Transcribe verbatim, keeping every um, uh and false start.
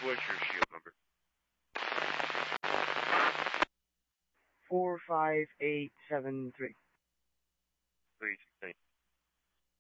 What's your shield number? Four five eight seven three. Three, thank you.